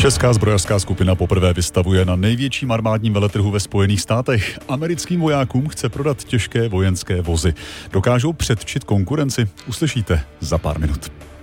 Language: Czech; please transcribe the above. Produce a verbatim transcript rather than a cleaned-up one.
Česká zbrojařská skupina poprvé vystavuje na největším armádním veletrhu ve Spojených státech. Americkým vojákům chce prodat těžké vojenské vozy. Dokážou předčit konkurenci? Uslyšíte za pár minut.